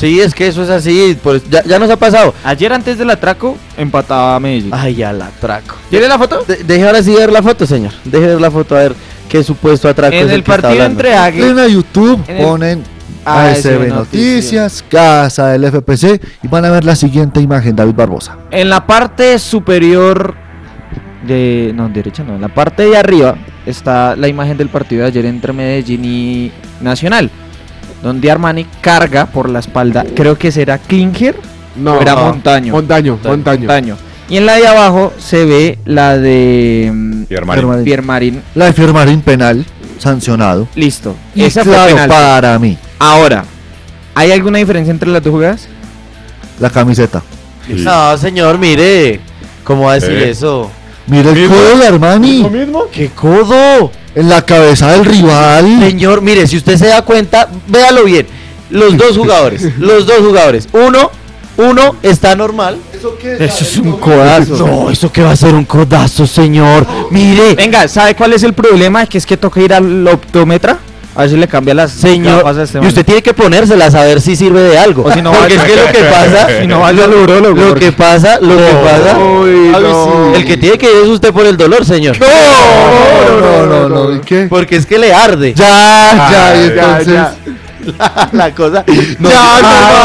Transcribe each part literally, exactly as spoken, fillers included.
Sí, es que eso es así, pues ya, ya nos ha pasado. Ayer antes del atraco empataba Medellín. Ay, ya la atraco. ¿Tiene la foto? De, deje ahora sí ver la foto, señor. Deje ver la foto a ver qué supuesto atraco En es el que está partido hablando. entre Águilas. En a YouTube En el- ponen A A S S B B Noticias, Casa del F P C y van a ver la siguiente imagen, David Barbosa. En la parte superior de... No, derecha no. En la parte de arriba está la imagen del partido de ayer entre Medellín y Nacional, donde Armani carga por la espalda. Creo que será Klinger. No, Era no. Montaño. Montaño, Montaño. Montaño. Y en la de abajo se ve la de mm, Pierre Marín. Pierre Pierre Marín. La de Firmarín penal, sancionado. Listo. Y Esa fue claro, penalti. para mí, Ahora, ¿hay alguna diferencia entre las dos jugadas? la camiseta. Sí. No, señor, mire. ¿Cómo va a decir Eh. eso? Mira el ¿Mismo? codo de Armani ¿Lo mismo? ¡Qué codo! en la cabeza del rival. Señor, mire, si usted se da cuenta, véalo bien. Los dos jugadores, los dos jugadores. Uno, uno está normal. Eso es un codazo. No, eso que va a ser un codazo, señor. Mire, Venga, ¿sabe cuál es el problema? Que es que toca ir al optómetra. A ver si le cambia las señor, gafas a este y man. usted tiene que ponérselas a ver si sirve de algo. O si no, porque es vaya- que lo que pasa, Si no vaya al urólogo, lo porque- que pasa, lo que pasa, Uy, A ver no. si- el que tiene que ir es usted por el dolor, señor. No, no, no, no, ¿y qué? Porque es que le arde. Ya, ya, y ya, entonces. ya. La, la cosa. No, Ya,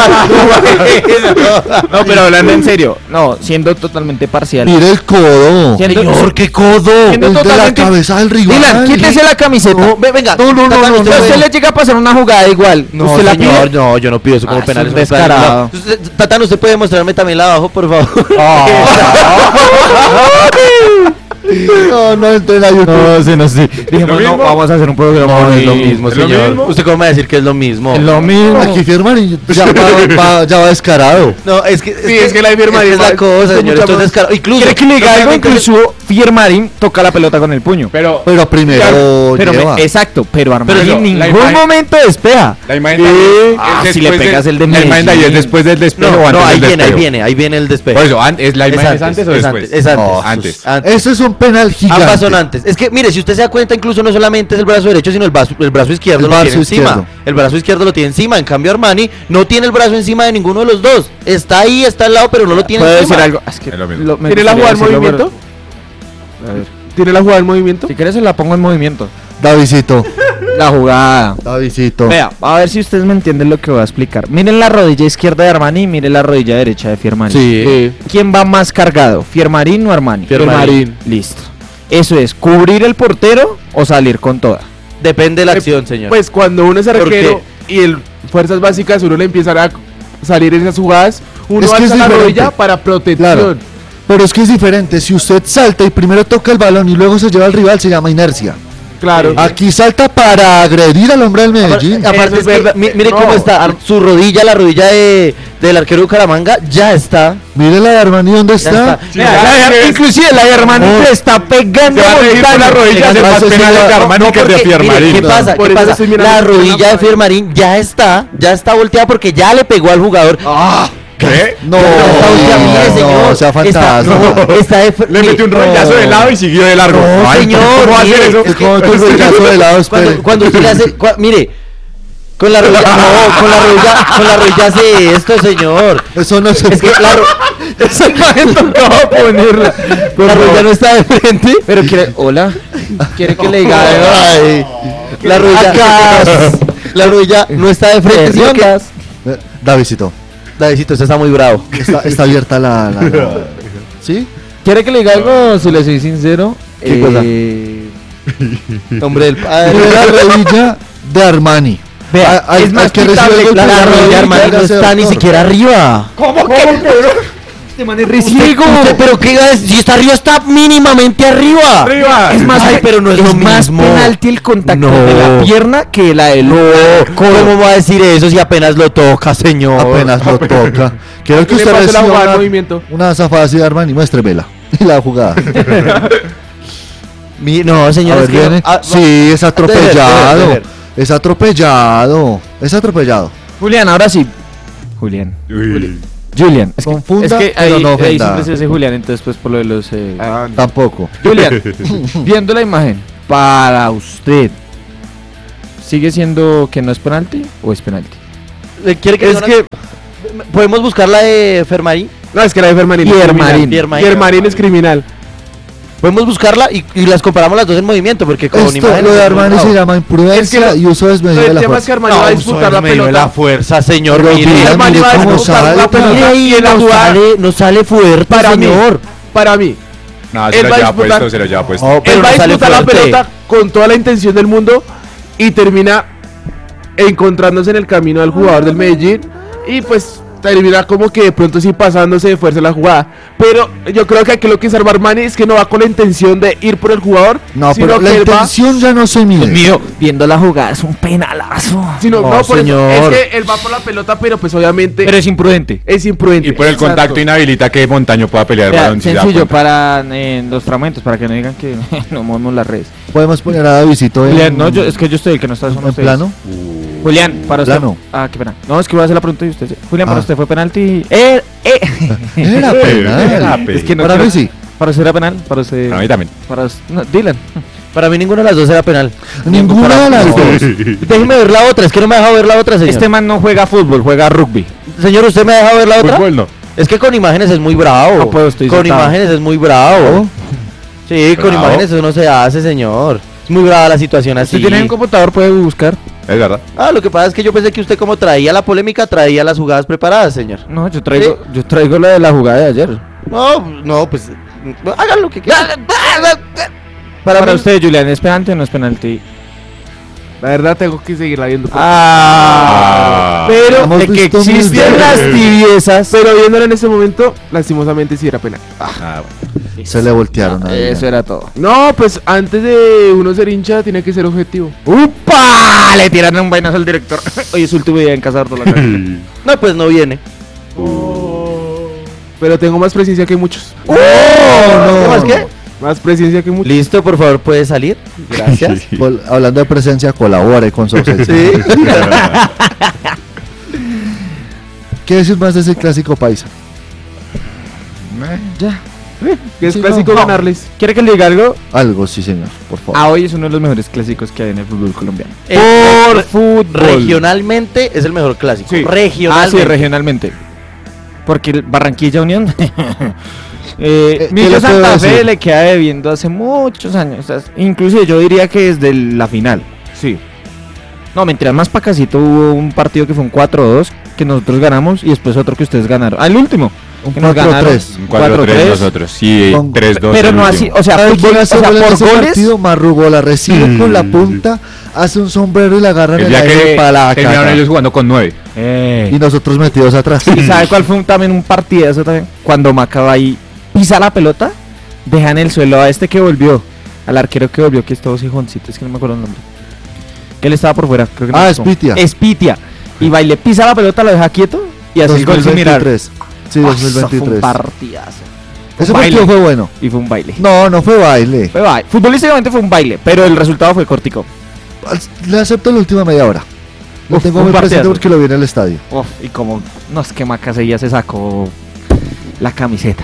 no, No, pero hablando en serio, no, siendo totalmente parcial. Mire el codo. Siendo- Señor, qué codo. Siendo El de la totalmente- cabeza del rival. Dylan, quítese la camiseta. No, ve- venga. No, no, no, Tatán, no, usted Si a no, usted no. le llega a pasar una jugada igual, No, ¿usted la señor, pide? no, yo no pido eso como Ah, penal. es eso un no es penal. descarado. No. Usted- Tatán, ¿usted puede mostrarme también la de abajo, por favor? No, no entré a YouTube. No, sí, no, sí. Dijimos, ¿Lo no, mismo? vamos a hacer un programa. No, no es lo hoy. mismo, ¿Es lo señor. mismo? ¿Usted cómo me va a decir que es lo mismo? Es lo mismo. Aquí Firmarín ya va, va- ya va descarado. No, es que. Sí, es que la de Pierre Marín es la es- cosa, es señor. mucha Esto es más- descarado. Incluso. ¿Quiere que le diga algo? totalmente- Incluso Pierre Marín toca la pelota con el puño. Pero, Pero primero Pero lleva. me- exacto, pero Armani Pero en la ningún imagen- momento despeja. La imagen Sí. de ayer Ah, es si le después pegas de- el de La imagen de ayer es Medellín. después del despejo o No, antes no, ahí del viene, ahí despejo. viene, ahí viene el despejo. Por eso, an- ¿es la Es imagen antes, es antes o es después? antes, es antes. No, antes. Antes. Eso es un penal gigante. Ambas son antes. Es que, mire, si usted se da cuenta, incluso no solamente es el brazo derecho, sino el brazo, el brazo izquierdo El lo brazo tiene encima. izquierdo. El brazo izquierdo lo tiene encima. En cambio, Armani no tiene el brazo encima de ninguno de los dos. Está ahí, está al lado, pero no lo tiene ¿Puedo encima. decir algo? Es que Es lo mismo. lo- me ¿tiene la gustaría jugada en decirlo, movimiento? pero- A ver. ¿Tiene la jugada en movimiento? Si quieres se la pongo en movimiento. Davidcito, La jugada. Davidcito. Vea, a ver si ustedes me entienden lo que voy a explicar. Miren la rodilla izquierda de Armani y miren la rodilla derecha de Fiermarín. Sí. ¿Quién va más cargado? ¿Fiermarín o Armani? Fiermarín. Listo. Eso es, ¿cubrir el portero o salir con toda? Depende de la Eh, acción, señor. Pues cuando uno es ¿Por arquero y el fuerzas básicas uno le empiezan a salir en esas jugadas, uno Es que alza es la diferente. rodilla para protección. Claro. Pero es que es diferente. Si usted salta y primero toca el balón y luego se lleva al rival, se llama inercia. Claro. Aquí salta para agredir al hombre del Medellín. Aparte, Eso es es que, verdad. mi- mire No. cómo está. Ar- Su rodilla, la rodilla de, del arquero de Bucaramanga, ya está. Mire la de Armani, ¿dónde Ya está? está. Sí, Vea, ya la de- es- inclusive la de Armani No. le está pegando Se va a reír con la rodilla, hace Venga, más no, penales de no, Armani No, que de porque, mire, Fiermarín. ¿qué pasa? Por ¿Qué eso pasa? estoy mirando La el rodilla programa. de Fiermarín ya está, ya está volteada porque ya le pegó al jugador. ¿Qué? No, Está volteada, mire, no, señor. sea Está, fantasma. no, está de fr- Le mire, metió un rollazo de lado y siguió de largo. No, Ay, señor, ¿Cómo va a hacer mire, eso? es que- Como tu rollazo de lado, espere. Cuando, cuando usted le hace, cua- mire, con la rodilla, no, con la rodilla, con la rodilla hace esto, señor. Eso no se Es que la, ro- esa imagen tocaba ponerla. La rodilla no está de frente. Pero quiere, hola, quiere que le diga Ay, la rodilla, la rodilla no está de frente. ¿Sí o qué? Eh, Davidcito, Davidcito, usted está muy bravo. está, está abierta la, la- la- ¿Sí? ¿Quiere que le diga algo? Si le soy sincero. ¿Qué cosa? eh, Hombre del padre. Mire la rodilla de Armani. Vea, Hay- es más hay que quitable recibir el golpe La, de la rodilla de Armani no gracias, está ni doctor. siquiera arriba. ¿Cómo que? Este man es risiego. Usted, pero qué iba a decir? Si está arriba, está mínimamente arriba. Arriba. Es más, Ay, pero no es, lo más mismo. penalti el contacto No. de la pierna que la del No, ¿cómo va a decir eso si apenas lo toca, señor? Apenas lo toca. Quiero que ¿Qué le usted pasa a la reciba jugada en una, movimiento? una zafada así de Armani, muéstremela. Y la jugada. Mi- no, A señor, ver, es que viene. no- ah, Sí, es atropellado. Deber, deber. Es atropellado. Es atropellado. Julián, ahora sí. Julián. Uy. Julian. Es que, Confunda, es que pero ahí, no ahí ofenda. siempre se dice Julián, entonces pues por lo de los... eh, Ah, no. Tampoco. Julián, viendo la imagen, para usted, ¿sigue siendo que no es penalti o es penalti? ¿Le quiere que Es diga que, una- ¿Podemos buscar la de Fermarín? No, es que la de Fermarín es Pierre criminal. Marín. Pierre Marín. Pierre Marín es criminal. Podemos buscarla y, y las comparamos las dos en movimiento, porque con Esto, imágenes... lo de Armani se llama imprudencia Es que lo- y uso desmedido de El la tema es que fuerza. Armani va a disputar la pelota. la fuerza, señor. Pero mire. mira, Armani mire va a cómo disputar la salta. pelota. Mire ahí, Y en la no jugada- sale, no sale fuerte, Para mí, señor. para mí, No, se Él lo va a lleva disputar- puesto, se lo lleva puesto. No, pero él va no a sale disputar la fuerte. pelota con toda la intención del mundo y termina encontrándose en el camino al jugador del Medellín y pues termina como que de pronto sí pasándose de fuerza la jugada. Pero yo creo que aquí lo que es Armani es que no va con la intención de ir por el jugador, No, sino pero que la él va... intención ya no se mide. Dios mío, viendo la jugada es un penalazo. Sino, No, no, por eso, señor. es que él va por la pelota, pero pues obviamente Pero es imprudente. es imprudente. Y por el Exacto. contacto inhabilita que Montaño pueda pelear el Vea, balón. si se da sencillo, cuenta. para eh, los fragmentos, para que no digan que no movemos las redes. Podemos poner a Davidito en, Julián, no, yo, es que yo estoy el que no está, son en ustedes. plano. Julián, para usted. Plano. Ah, qué pena. No, es que voy a hacer la pregunta y usted. Julián, para Ah. usted fue penalti. Eh, eh. Era Era penal. penal. Es que no Para quiero- mí sí. Para usted era penal, para usted. Para mí también. Para us- no, Dylan. Para mí ninguna de las dos era penal. Ninguna de las No. dos. Déjeme ver la otra, es que no me deja ver la otra, señor. Este man no juega fútbol, juega rugby. Señor, ¿usted me deja ver la otra? Fútbol no. Es que con imágenes es muy bravo. No puedo, estoy con sentado. imágenes es muy bravo. Sí, con Bravo. imágenes eso no se hace, señor. Es muy brava la situación así. Si tiene un computador, puede buscar. Es verdad. Ah, lo que pasa es que yo pensé que usted como traía la polémica, traía las jugadas preparadas, señor. No, yo traigo, yo traigo la de la jugada de ayer. No, no, pues hagan lo que quieran. Para, mí- usted, Julián, ¿es penalti o no es penalti? La verdad tengo que seguirla viendo. Ah, Ah. pero Hemos de que visto existen muy las bien. tibiezas. Pero viéndolo en ese momento, lastimosamente sí era penal. Ah, bueno. Se le voltearon a Eso era todo. No, pues antes de uno ser hincha tiene que ser objetivo. ¡Upa! Le tiraron un vainazo al director. Oye, es su último día en casa de la cara. No, pues no viene. Pero tengo más presencia que muchos. ¡Oh! ¿Qué más qué? Más presencia que muchos. Listo, por favor, puede salir. Gracias. Pol- Hablando de presencia, colabore con su ausencia. Sí. ¿Qué decir más de ese clásico paisa? Ya. Que es Sí, clásico no. ganarles. ¿Quiere que le diga algo? Algo, sí, señor, por favor. Ah, hoy es uno de los mejores clásicos que hay en el fútbol colombiano. Eh, Por re- fútbol. Regionalmente es el mejor clásico. Sí. Ah, Regionalmente. sí, regionalmente. Porque el Barranquilla Unión. eh, ¿qué Millo le puedo Santa Fe decir? le queda debiendo hace muchos años. O sea, inclusive yo diría que desde la final. Sí. No, mentira, más pa' casito hubo un partido que fue un cuatro dos que nosotros ganamos y después otro que ustedes ganaron. Ah, el último. Un que nos cuatro ganaron. tres. Un cuatro tres nosotros. Sí, Con- tres dos. Pero el no último. así, o sea, ¿Sabe fútbol, quién o hace sea, gol en por ese goles. partido? Marrugo la recibe con la Mm. punta, hace un sombrero y la agarra en El el día aire que para la terminaron caca. ellos jugando con nueve. Eh. Y nosotros metidos atrás. ¿Y sabe cuál fue un- también un partidazo también? Cuando Macaba ahí pisa la pelota, deja en el suelo a este que volvió, al arquero que volvió, que es todo hijoncito, es que no me acuerdo el nombre. Que él estaba por fuera, creo que no Ah, estuvo. Spitia. Espitia. Y va y le pisa la pelota, lo deja quieto y hace el gol sin mirar. dos mil veintitrés. Sí, Ah, dos mil eso fue un veintitrés. partidazo. Ese Un baile. partido fue bueno. Y fue un baile. No, no fue baile. Fue baile. Futbolísticamente fue un baile, pero el resultado fue cortico. Le acepto la última media hora. Lo Uf, tengo un muy presente partidazo. porque lo vi en el estadio. Uf, y como, no es que Maca seguía se sacó la camiseta,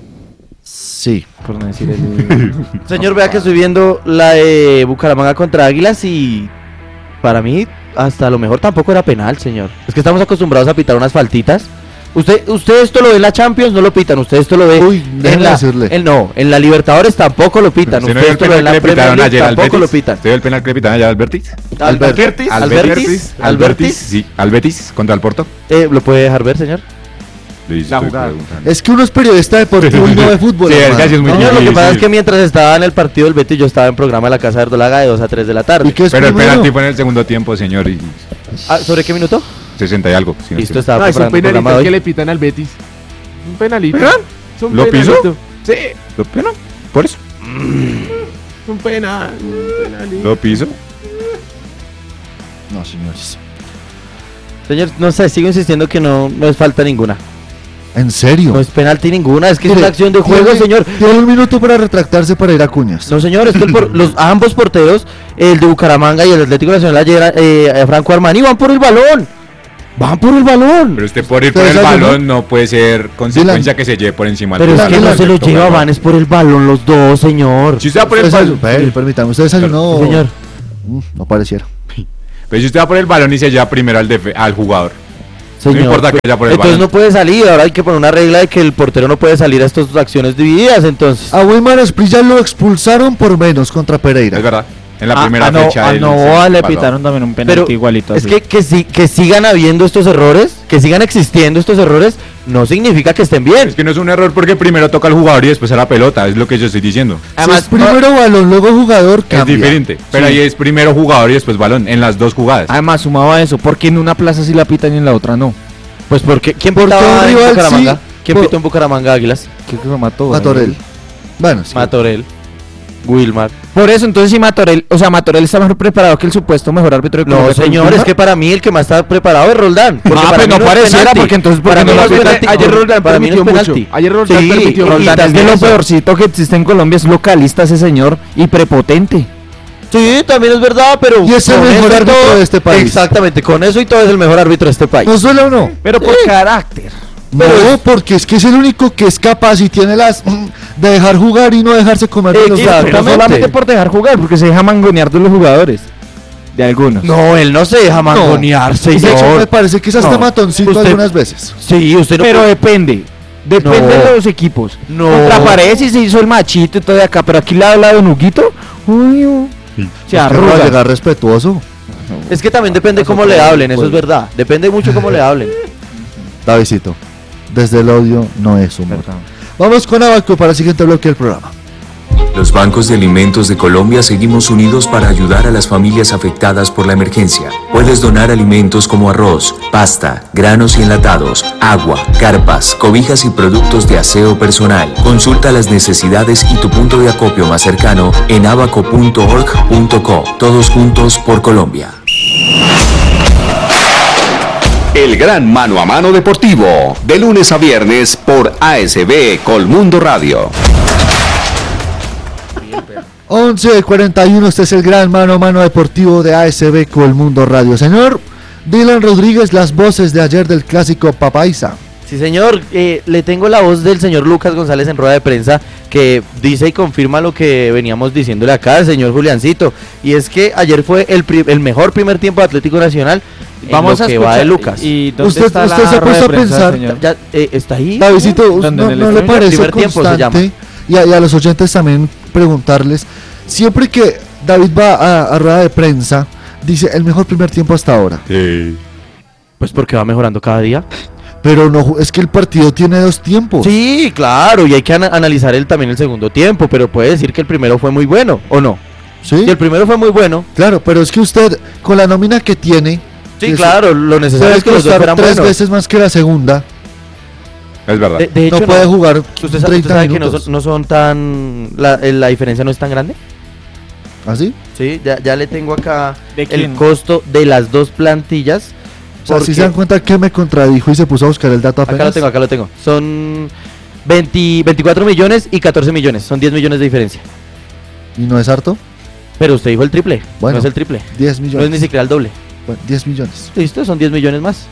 Sí. por no decir el... Señor, vea que estoy viendo la de Bucaramanga contra Águilas y para mí hasta lo mejor tampoco era penal, señor. Es que estamos acostumbrados a pitar unas faltitas. Usted, usted esto lo ve en la Champions, no lo pitan. Usted esto lo ve Uy, en déjeme la, decirle. en- no, en la Libertadores tampoco lo pitan. ¿Usted Usted no vio el esto lo ve penal en la que le Premier pitaron League ayer al tampoco lo Betis? pitan. ¿Usted vio el penal que le pitaron ayer al Betis? Albertis, Al Albertis, Al Albertis. Sí, al Betis contra el Porto. Eh, ¿Lo puede dejar ver, señor? Luis, La estoy jugada. preguntando. Es que uno es periodista deportivo y no de fútbol. Sí, es hermano. casi es muy Señor, lo que difícil. pasa es que mientras estaba en el partido del Betis, yo estaba en programa de la Casa de Erdolaga de dos a tres de la ¿Y tarde. qué es Pero el primero? penalti fue en el segundo tiempo, señor, y Ah, ¿sobre qué minuto? sesenta y algo. si no Listo, estoy- estaba No, es un preparando el programa de penalito hoy. que le pitan al Betis. Un penalito. ¿Penal? Es un ¿Lo pisó? penalito. Sí, ¿Lo pero no, por eso. un penal. Un penalito. Lo piso. No, señores. Señor, no sé, sigo insistiendo que no, no es falta ninguna. ¿En serio? No es penalti ninguna, es que es Mire, una acción de juego, tiene- señor. Tiene un minuto para retractarse para ir a Cuñas. No, señor, es que el por- los ambos porteros, el de Bucaramanga y el Atlético Nacional ayer, eh, Franco Armani, van por el balón. Van por el balón. Pero usted por ir por ¿Ustedes el saben, balón no puede ser consecuencia que se lleve por encima del Pero es Dylan, que no Dylan, se lo perfecto, lleva, weón. van es por el balón los dos, señor. Si usted va por el Usted balón, desayunó- eh, permítame, ¿usted desayunó? Sí, señor. Mm, no pareciera. pero si usted va por el balón y se lleva primero al, defe- al jugador. Señor, no importa que haya por el entonces balón. no puede salir, ahora hay que poner una regla de que el portero no puede salir a estas acciones divididas, entonces. A Wilmar Asprilla lo expulsaron por menos contra Pereira. Es verdad. En la A- primera a, no, fecha. a él Novoa se le pasó. pitaron también un Pero penalti igualito. es así. que, que, si- que sigan habiendo estos errores, que sigan existiendo estos errores, no significa que estén bien. Es que no es un error porque primero toca al jugador y después a la pelota, es lo que yo estoy diciendo. Si es primero balón, luego jugador, cambia. Es diferente, pero Sí. ahí es primero jugador y después balón, en las dos jugadas. Además, sumado a eso, porque en una plaza sí la pitan y en la otra no. Pues porque ¿quién Porque pitaba un en rival Bucaramanga? sí, ¿Quién por- pitó en Bucaramanga Águilas? ¿Qué que mató? Matorel. Bueno, sí. Matorel, Wilmar. Por eso, entonces, si Matorel, o sea, Matorel está mejor preparado que el supuesto mejor árbitro de No, Colombia. señor, ¿Wilmar? es que para mí el que más está preparado es Roldán. porque Ah, para pues mí no es pareciera, penalti. porque entonces, ¿por para qué mí no no lo es pita- penalti. ayer Roldán para mí no es permitió penalti. mucho. Ayer Roldán Sí, permitió y- mucho. y Roldán es de también lo eso. peorcito que existe en Colombia, es localista ese señor y prepotente. Sí, también es verdad, pero Y es el con mejor eso y árbitro todo- de este país. Exactamente, con eso y todo es el mejor árbitro de este país. ¿No suele o no? Pero por carácter. No, porque es que es el único que es capaz y tiene las mm, de dejar jugar y no dejarse comer de los Exacto. datos. Pero no Exactamente. solamente por dejar jugar, porque se deja mangonear de los jugadores. De algunos. No, él no se deja mangonear, De hecho, me señor. parece que es hasta No. matoncito Usted- algunas veces. Sí, usted no Pero puede- depende. Depende No. de los equipos. No. Contra Paredes y se hizo el machito y todo de acá, pero aquí le habla de Don Huguito. Uy, uy, se Es que no va a arruga. llegar respetuoso. Es que también depende cómo le hablen, eso es verdad. Depende mucho cómo le hablen. Davidcito, desde el odio no es humor. Vamos con Abaco para el siguiente bloque del programa. Los bancos de alimentos de Colombia seguimos unidos para ayudar a las familias afectadas por la emergencia. Puedes donar alimentos como arroz, pasta, granos y enlatados, agua, carpas, cobijas y productos de aseo personal. Consulta las necesidades y tu punto de acopio más cercano en abaco punto org punto co. Todos juntos por Colombia. El gran mano a mano deportivo, de lunes a viernes por A S B Colmundo Radio. once cuarenta y uno, este es el gran mano a mano deportivo de A S B Colmundo Radio. Señor Dylan Rodríguez, las voces de ayer del clásico Papaisa. Sí, señor, eh, le tengo la voz del señor Lucas González en rueda de prensa que dice y confirma lo que veníamos diciéndole acá al señor Juliancito. Y es que ayer fue el, pri- el mejor primer tiempo de Atlético Nacional en Vamos lo a que escuchar. va de Lucas. ¿Y dónde Usted- está usted la se ha rueda puesto de a prensa, pensar, señor? Ya, eh, ¿está ahí? Davidito, ¿Dónde, ¿no, en el no le estreno? parece Primer tiempo se llama. constante? Y a, y a los oyentes también preguntarles, siempre que David va a, a rueda de prensa, dice el mejor primer tiempo hasta ahora. Sí. Pues porque va mejorando cada día. Pero no, es que el partido tiene dos tiempos. Sí, claro, y hay que ana- analizar el, también el segundo tiempo, pero puede decir que el primero fue muy bueno, ¿o no? ¿Sí? Si el primero fue muy bueno, Claro, pero es que usted, con la nómina que tiene, sí, eso claro, lo necesario puede es que los dos costar fueran tres buenos. veces más que la segunda. Es verdad. De, de hecho, no puede jugar ¿Usted sabe, usted treinta sabe que no minutos. son, no son tan... La, eh, la diferencia no es tan grande? ¿Así? Sí, ya, ya le tengo acá ¿De el quién? costo de las dos plantillas. O sea, si porque- se dan cuenta que me contradijo y se puso a buscar el dato apenas. Acá lo tengo, acá lo tengo. Son veinte, veinticuatro millones y catorce millones. Son diez millones de diferencia. ¿Y no es harto? Pero usted dijo el triple. Bueno. No es el triple. diez No es millones. ni siquiera el doble. Bueno, diez millones. ¿Listo? Son diez millones más.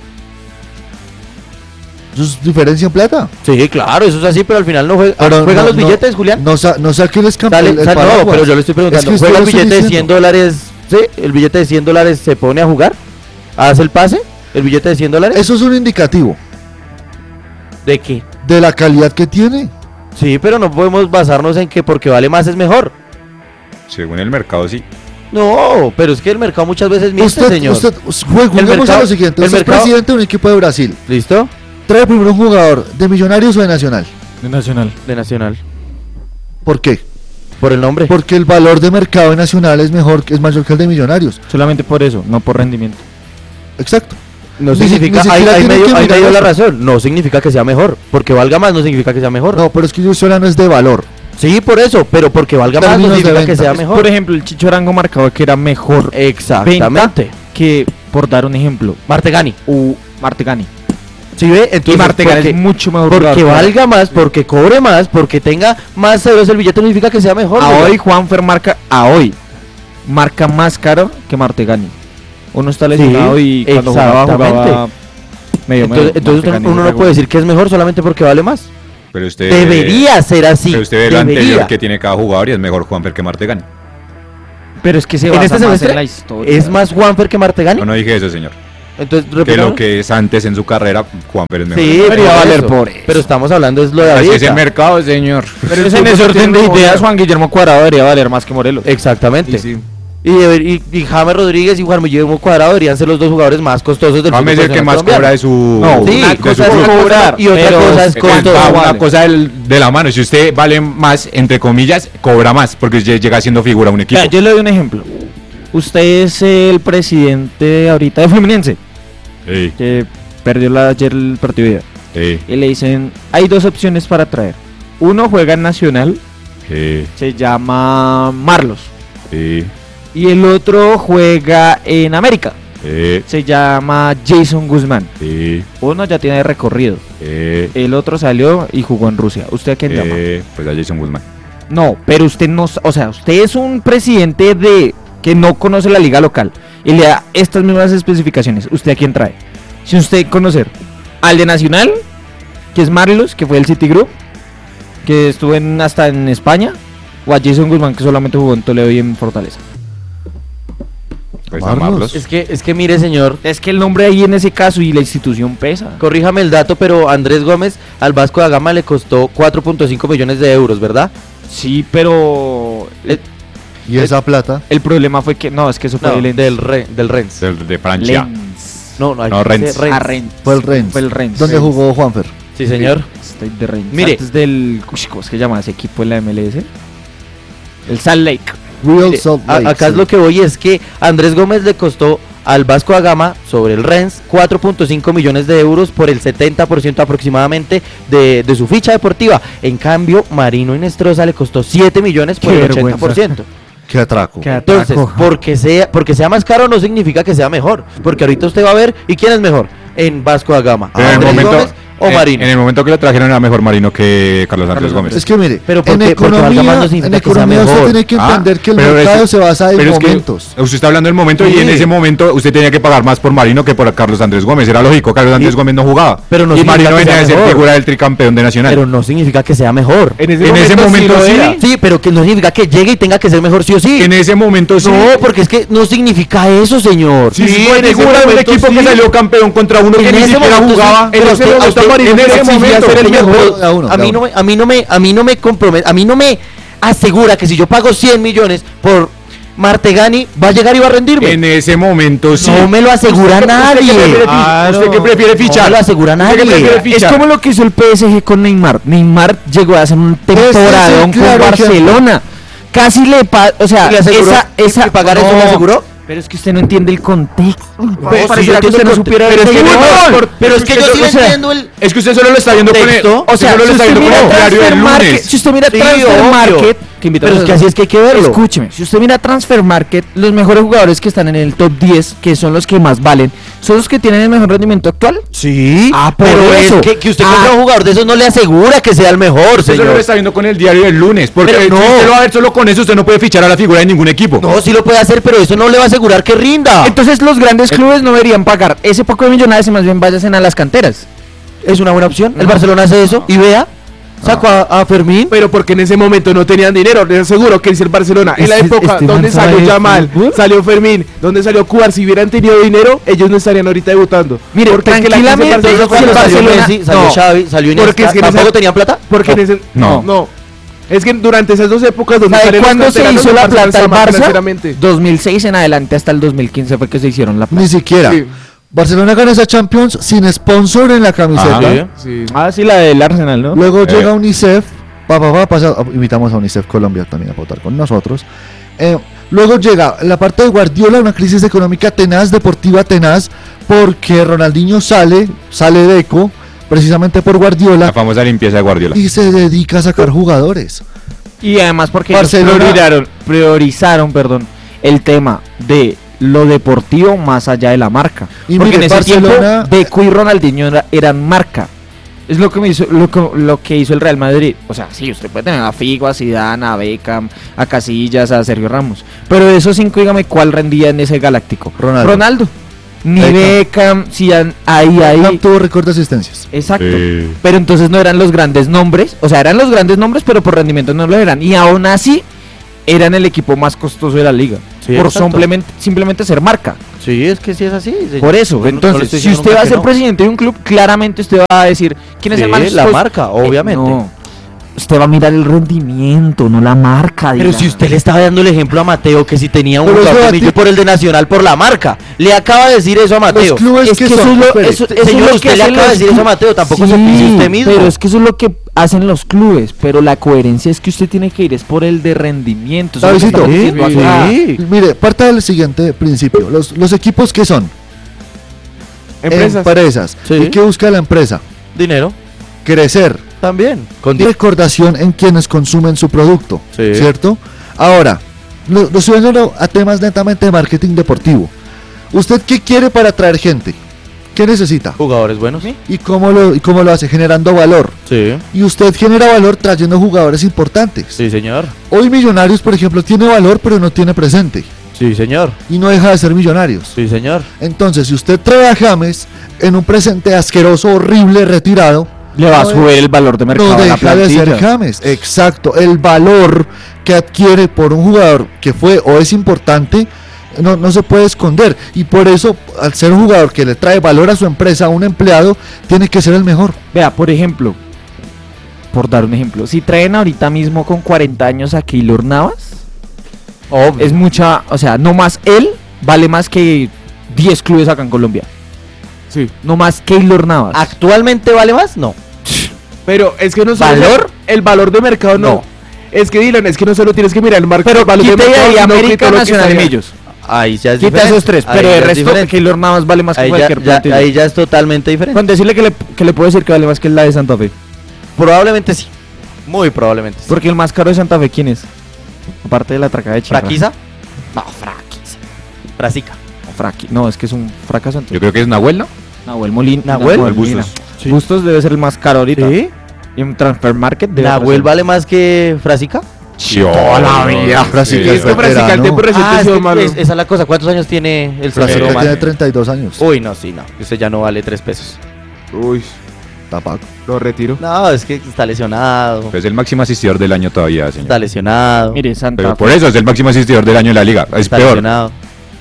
¿Eso es diferencia en plata? Sí, claro, eso es así, pero al final no juega- Pero juegan no- los no- billetes, Julián. No, sa no saquen el campeón. Sale- sale- no, pero yo le estoy preguntando. Es que ¿Juega el usted lo billete de estoy cien diciendo. dólares? ¿Sí? ¿El billete de cien dólares se pone a jugar? ¿Hace el pase? ¿El billete de cien dólares? Eso es un indicativo ¿De qué? de la calidad que tiene. Sí, pero no podemos basarnos en que porque vale más es mejor. Según el mercado, sí. No, pero es que el mercado muchas veces miente, Usted, señor. usted, us- jue- juguemos mercado- a lo siguiente. el Usted mercado- es presidente de un equipo de Brasil. ¿Listo? Trae primero un jugador de Millonarios o de Nacional. De Nacional. De Nacional. ¿Por qué? Por el nombre. Porque el valor de mercado de Nacional es mejor, es mayor que el de Millonarios. Solamente por eso, no por rendimiento. Exacto. No Ni si- significa, ni ahí, siquiera ahí tiene medio, que ahí mirar medio la eso. razón. No significa que sea mejor. Porque valga más no significa que sea mejor. No, pero es que yo estoy hablando es de valor. Sí, por eso. Pero porque valga más no Términos de significa que venta. sea mejor. Por ejemplo, el Chicho Arango marcaba que era mejor Exactamente. venta que, por dar un ejemplo, Martegani. u Martegani. ¿Sí ve? Y Entonces, Martegani porque, es mucho mejor porque jugador. valga más, porque cobre más, porque tenga más ceros el billete no significa que sea mejor. A oiga. hoy Juanfer marca, a hoy, marca más caro que Martegani. Uno está lesionado Sí, y cuando jugaba, jugaba exactamente. medio Entonces, medio. entonces Martegani uno no regular. puede decir que es mejor solamente porque vale más. Pero usted. Debería ser así. Pero usted ve lo debería. anterior que tiene cada jugador y es mejor Juanfer que Martegani. Pero es que se En basa este más semestre en la historia. ¿Es más Juanfer que Martegani? No, no dije eso, señor. Entonces, Que repítame. lo que es antes en su carrera, Juan Pérez mejor. Sí, Debería por valer eso. por eso. Pero estamos hablando es lo de Así es ahorita. el mercado, señor. Pero es en ese orden de ideas, Juan Guillermo Cuadrado debería valer más que Morelos. Exactamente. Sí, sí. Y, deber- y, y James Rodríguez y Juan Guillermo Cuadrado deberían ser los dos jugadores más costosos del James es el que más profesional cobra de su. No, Sí, de una su cosa es club. cobrar y otra pero cosa es es costoso. Está vale. una cosa del- de la mano. Si usted vale más, entre comillas, cobra más, porque lle- llega siendo figura a un equipo. Vea, yo le doy un ejemplo. Usted es el presidente ahorita de Fluminense, Sí, que perdió la- ayer el partido de ida. sí, Y le dicen, hay dos opciones para traer. Uno juega en Nacional, sí, se llama Marlos. sí, Y el otro juega en América, sí, se llama Jason Guzmán. sí, Uno ya tiene recorrido, sí, el otro salió y jugó en Rusia. ¿Usted a quién llama? sí, pues a Jason Guzmán. No, pero usted no, s- o sea, usted es un presidente de que no conoce la liga local y le da estas mismas especificaciones. ¿Usted a quién trae? Si usted conocer al de Nacional, que es Marlos, que fue el Citigroup, que estuvo en, hasta en España, o a Jason Guzmán, que solamente jugó en Toledo y en Fortaleza. Pues a Marlos. Marlos. Es que, es que mire, señor, Es que el nombre ahí en ese caso y la institución pesa. corríjame el dato, pero Andrés Gómez al Vasco da Gama le costó cuatro punto cinco millones de euros, ¿verdad? Sí, pero el, Y esa plata. el problema fue que no, es que eso fue No, el del, Re- del Rennes. Del- de Francia. Lens. No, no, hay No, que Rennes. decir Rennes. Ah, Rennes. Fue el Rennes. Fue el Rennes. ¿Dónde Rennes. jugó Juanfer? Sí, señor. Estoy de Rennes. Mire. Antes del. Uy, ¿cómo es que se llama ese equipo en la M L S? El Salt Lake. Real Mire, Salt a- Lake, acá es sí. lo que voy, es que Andrés Gómez le costó al Vasco da Gama sobre el Rennes cuatro punto cinco millones de euros por el setenta por ciento aproximadamente de, de su ficha deportiva. En cambio, Marino Inestrosa le costó siete millones por Qué el vergüenza. ochenta por ciento. Qué atraco. Qué Entonces, atraco. porque sea, porque sea más caro no significa que sea mejor. Porque ahorita usted va a ver, ¿y quién es mejor? En Vasco da Gama. Pero en el ¿Andrés momento, Gómez o en- Marino? En el momento que lo trajeron era mejor Marino que Carlos Andrés Gómez. Es que mire, Pero ¿por en qué? Porque Valgamar economía, no en significa que sea economía usted mejor. tiene que Ah, entender que el pero mercado es- se basa en pero es que momentos. usted está hablando del momento y Sí. en ese momento usted tenía que pagar más por Marino que por Carlos Andrés Gómez. Era lógico, Carlos Andrés Sí. Gómez no jugaba. Pero no y significa Marino que venía sea de ser mejor. figura del tricampeón de Nacional. Pero no significa que sea mejor. En ese En ese momento, momento sí lo sí. era. Sí, pero que no significa que llegue y tenga que ser mejor sí o sí. En ese momento sí. No, porque es que no significa eso, señor. Sí, Sí, fue en ese figura de un momento equipo sí. que salió campeón contra uno que En ni ese siquiera momento sí, jugaba. pero En usted- ese a momento usted- Marino en ese exigía momento, ser el señor, mejor. pero De a uno, a de mí a no uno. me, a mí no me, a mí no me compromete, a mí no me asegura que si yo pago cien millones por Martegani va a llegar y va a rendirme. En ese momento sí. No me lo asegura ¿Usted qué nadie. prefiere, fi- Claro. ¿Usted qué prefiere No fichar? me lo asegura ¿Usted qué nadie. prefiere Es fichar? como lo que hizo el P S G con Neymar. Neymar llegó a hacer un temporadón con claro Barcelona. Casi le pa o sea, ¿Y le aseguró? esa, esa ¿Y pagar eso le aseguró? Pero es que usted no entiende el contexto. Pero Pareciera si yo que usted no entiendo el supiera Pero es el que fútbol. no, por- Pero es que yo usted sí no- o sea, entiendo el Es que usted solo lo está viendo con el, contexto. o sea, solo lo si está usted viendo con mira el diario del Transfer Market, lunes. si usted mira Sí, Transfer obvio. Market, que invitamos Pero es que a- así es que hay que verlo. Escúcheme, si usted mira Transfer Market, los mejores jugadores que están en el top diez, que son los que más valen, son los que tienen el mejor rendimiento actual. Sí, Ah, por pero eso. es que, que usted Ah. compra un jugador de esos no le asegura que sea el mejor, Usted solo señor. lo está viendo con el diario del lunes. Porque Pero si no. usted lo va a ver solo con eso, usted no puede fichar a la figura de ningún equipo. No, sí lo puede hacer, pero eso no le va a asegurar que rinda. Entonces los grandes clubes no deberían pagar ese poco de millonarios y más bien váyanse a las canteras. Es una buena opción. El Barcelona hace eso y vea, sacó a, a Fermín. Pero porque en ese momento no tenían dinero, les aseguro que dice el Barcelona. En la Este- época este donde man sabe salió de Yamal, fútbol. salió Fermín, donde salió Cubar, si hubieran tenido dinero, ellos no estarían ahorita debutando. Mire, Porque es que la crisis del tranquilamente, Barcelona fue si el cuando salió Barcelona- Messi, salió no. Xavi, salió Iniesta. Porque es que en ¿Tampoco esa- tenían plata? Porque No. en ese, No. no, es que durante esas dos épocas donde ¿Sabe salieron los cuándo se canteranos, hizo el la Barcelona plata al estaba mal Barça? financieramente. dos mil seis en adelante hasta el dos mil quince fue que se hicieron la plata. Ni siquiera. Sí. Barcelona gana esa Champions sin sponsor en la camiseta. Ajá. Sí. Ah, sí, la del Arsenal, ¿no? Luego Eh. llega UNICEF. Pa, pa, pa, pasa- invitamos a UNICEF Colombia también a votar con nosotros. Eh, luego llega la parte de Guardiola, una crisis económica tenaz, deportiva tenaz, porque Ronaldinho sale, sale de Eco, precisamente por La Guardiola, famosa limpieza de Guardiola. y se dedica a sacar jugadores. Y además porque ellos Barcelona- priorizaron, priorizaron perdón, el tema de lo deportivo más allá de la marca. Y porque mire, en ese Barcelona- tiempo Deco y Ronaldinho era- eran marca. Es lo que, me hizo, lo, que, lo que hizo el Real Madrid. O sea, sí, usted puede tener a Figo, a Zidane, a Beckham, a Casillas, a Sergio Ramos. Pero de esos cinco, dígame, ¿cuál rendía en ese galáctico? Ronaldo. Ni Beckham. Beckham, Zidane, ahí, ahí. No tuvo récord de asistencias. Exacto. Sí. Pero entonces no eran los grandes nombres, o sea, eran los grandes nombres, pero por rendimiento no lo eran. Y aún así, eran el equipo más costoso de la liga. Sí, por exacto. simplemente, simplemente ser marca. Sí, es que sí es así. señor. Por eso, No, no- no le entonces, estoy si diciendo usted va nunca a que ser no. presidente de un club, claramente usted va a decir quién es Sí, el más la sos- marca, obviamente. Eh, no, usted va a mirar el rendimiento, no la marca. Pero diga. si usted le estaba dando el ejemplo a Mateo, que si tenía un Pero jugador eso de a ti- millo por el de Nacional por la marca, le acaba de decir eso a Mateo. Los clubes Es que, que eso son, es lo- espere, eso- eso Señor, es lo usted que le hacen acaba de los decir eso a clu- Mateo, tampoco se Sí, pise usted mismo. Pero es que eso es lo que hacen los clubes, pero la coherencia es que usted tiene que ir es por el de rendimiento. eso es lo que Davidito, estamos diciendo acá. sí. mire, parta del siguiente principio. Los, los equipos que son Empresas. empresas. Sí. ¿Y qué busca la empresa? Dinero, Crecer. también. Con Y di- recordación en quienes consumen su producto. Sí. ¿Cierto? Ahora, lo, lo estoy viendo a temas netamente de marketing deportivo. ¿Usted qué quiere para atraer gente? ¿Qué necesita? jugadores buenos. ¿Y cómo lo, y cómo lo hace? Generando valor. Sí, Y usted genera valor trayendo jugadores importantes. sí, señor. Hoy Millonarios, por ejemplo, tiene valor pero no tiene presente. Sí, señor. Y no deja de ser Millonarios. Sí, señor. Entonces, si usted trae a James en un presente asqueroso, horrible, retirado, Le va a no subir es- el valor de mercado no a la deja de ser plantilla. James. Exacto. El valor que adquiere por un jugador que fue o es importante no, no se puede esconder. Y por eso, al ser un jugador que le trae valor a su empresa, a un empleado, tiene que ser el mejor. Vea, por ejemplo, por dar un ejemplo, si traen ahorita mismo con cuarenta años a Keylor Navas, Obvio. es mucha, o sea, no más él vale más que diez clubes acá en Colombia. Sí. No más Keylor Navas. ¿Actualmente vale más? No. Pero es que no solo ¿Valor? el valor de mercado no. No. Es que Dylan, es que no solo tienes que mirar el marco, Pero el valor de quita de mercado, ahí sino que América todo lo que Nacional y está allá. Millos. Ahí ya es Quita diferente. esos tres, Ahí pero ya el es resto, diferente. Keylor Navas vale más que Ahí ya, cualquier ya- plantilla. ahí ya es totalmente diferente. Con decirle que le, que le puedo decir que vale más que el la de Santa Fe. Probablemente sí. Muy probablemente sí. Porque el más caro de Santa Fe, ¿quién es? Aparte de la atracada de Chimra. ¿Fraquiza? No, Fraquiza. Frasica. No, Fraqui- no, es que es un fracaso. Yo creo que es Nahuel, ¿no? Nahuel Molina. ¿Nahuel? El Bustos. Bustos debe ser el más caro ahorita. ¿Sí? Y en Transfer Market debe ¿Nahuel ofrecer- vale más que Frasica? Toda la vida. Frasica Es que Frasica el tiempo reciente Ah, ha es sido que malo. es- esa es la cosa. ¿Cuántos años tiene el Frasica trasero tiene mal? treinta y dos años. Uy, no, sí, no. Ese ya no vale tres pesos. Uy, Tapaco. lo retiro. No, es que está lesionado. Es el máximo asistidor del año todavía, señor. Está lesionado. Mire, Santa Pero Fe. por eso es el máximo asistidor del año en la liga. Es está peor. lesionado.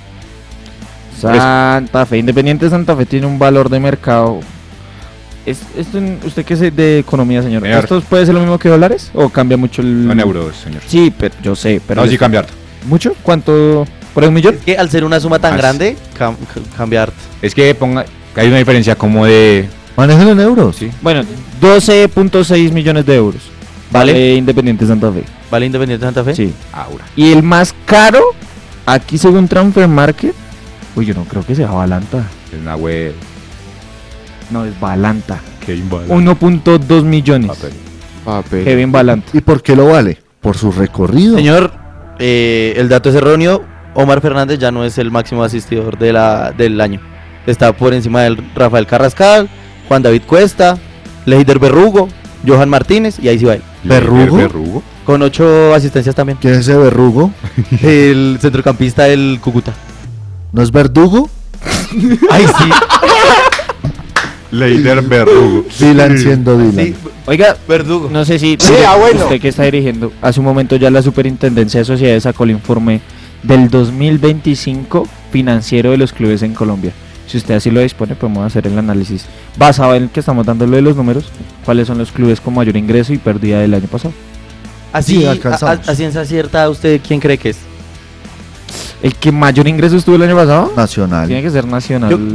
Santa Fe. Independiente Santa Fe tiene un valor de mercado. Es, esto en- ¿Usted qué es de economía, señor? Señor. ¿Esto puede ser lo mismo que dólares? ¿O cambia mucho el...? No en euros, señor. Sí, pero yo sé. Pero No, sí cambiar. ¿Mucho? ¿Cuánto? ¿Por ahí un millón? Es que al ser una suma tan Más. grande, cam- ca- cambiar. Es que ponga, que hay una diferencia como de... Manéjenlo en euros. Sí. Bueno, doce punto seis millones de euros. ¿Vale? Vale Independiente Santa Fe. ¿Vale Independiente Santa Fe? Sí. Aura. Y el más caro, aquí según Transfer Market, uy, yo no creo que sea Balanta. Es Nahuel. No, es Balanta. Qué invada. uno punto dos millones. Papel. Papel. Kevin Balanta. ¿Y por qué lo vale? Por su recorrido. Señor, eh, el dato es erróneo. Omar Fernández ya no es el máximo asistidor de la, del año. Está por encima del Rafael Carrascal, Juan David Cuesta, Leider Berrugo, Johan Martínez y ahí sí va él. ¿Verrugo? Verrugo. Con ocho asistencias también. ¿Quién es ese verrugo? El centrocampista del Cúcuta. ¿No es verdugo? Ay, sí. Leider Verrugo. Dylan siendo Dylan. Sí, Oiga, Verdugo. no sé si Sí, abuelo. usted que está dirigiendo, hace un momento ya la Superintendencia de Sociedades sacó el informe del dos mil veinticinco financiero de los clubes en Colombia. Si usted así lo dispone, podemos hacer el análisis basado en el que estamos dándole los números, cuáles son los clubes con mayor ingreso y pérdida del año pasado. Así, Sí, a, alcanzamos. a- a ciencia cierta, ¿usted quién cree que es? ¿El que mayor ingreso estuvo el año pasado? Nacional. Tiene que ser Nacional. Yo,